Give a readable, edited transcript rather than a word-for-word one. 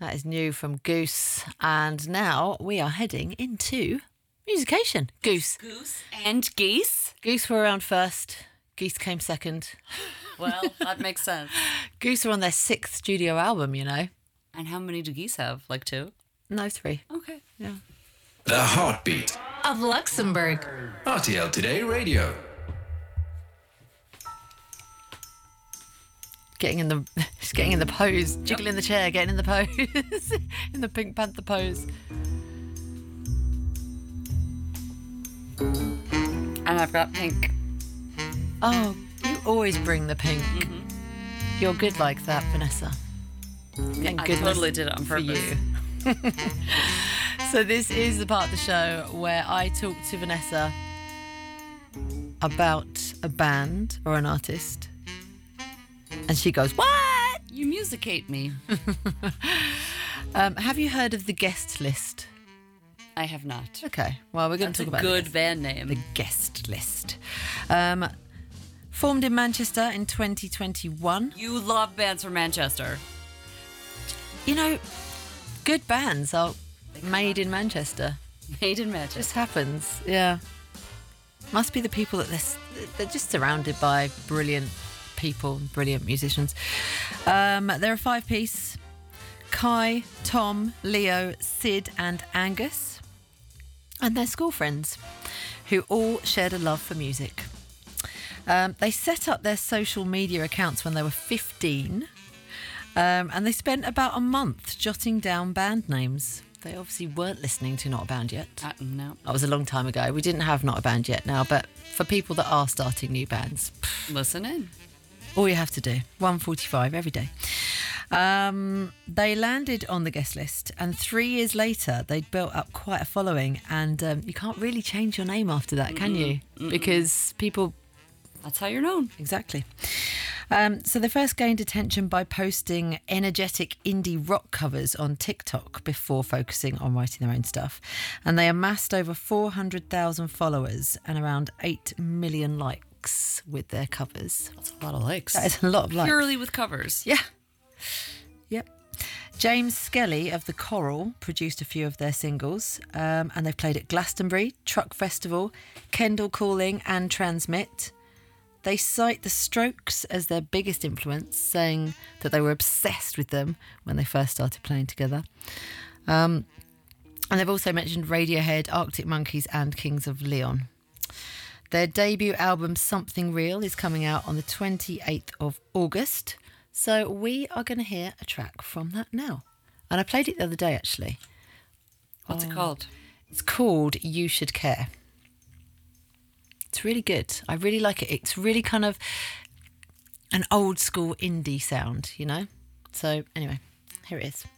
That is new from Goose. And now we are heading into musication. Goose. Goose and Geese. Goose were around first. Geese came second. Well, that makes sense. Goose were on their 6th studio album, you know. And how many do Geese have? Like 2? No, 3. Okay. Yeah. The Heartbeat of Luxembourg. RTL Today Radio. Getting in the pose, jiggling the chair, getting in the pose, in the Pink Panther pose. And I've got pink. Oh, you always bring the pink. Mm-hmm. You're good like that, Vanessa. I totally did it on purpose. For you. So this is the part of the show where I talk to Vanessa about a band or an artist. And she goes, what? You musicate me. Have you heard of The Guest List? I have not. Okay, well, we're going to talk about good band name. The Guest List. Formed in Manchester in 2021. You love bands from Manchester. You know, good bands are made in Manchester. Made in Manchester. Just happens, yeah. Must be the people that they're just surrounded by brilliant people, brilliant musicians. They're a 5-piece. Kai, Tom, Leo, Sid and Angus. And they're school friends who all shared a love for music. They set up their social media accounts when they were 15. And they spent about a month jotting down band names. They obviously weren't listening to Not a Band Yet. No. That was a long time ago. We didn't have Not a Band Yet now, but for people that are starting new bands, listen in. All you have to do, 1:45 every day. They landed on the guest list, and 3 years later, they'd built up quite a following. And you can't really change your name after that, can you? Because people... That's how you're known. Exactly. So they first gained attention by posting energetic indie rock covers on TikTok before focusing on writing their own stuff. And they amassed over 400,000 followers and around 8 million likes with their covers. That's a lot of likes. That is a lot of likes. Purely with covers. Yeah. Yep. James Skelly of The Coral produced a few of their singles, and they've played at Glastonbury, Truck Festival, Kendal Calling and Transmit. They cite The Strokes as their biggest influence, saying that they were obsessed with them when they first started playing together. And they've also mentioned Radiohead, Arctic Monkeys and Kings of Leon. Their debut album, Something Real, is coming out on the 28th of August. So we are going to hear a track from that now. And I played it the other day, actually. What's it called? It's called You Should Care. It's really good. I really like it. It's really kind of an old school indie sound, you know? So anyway, here it is.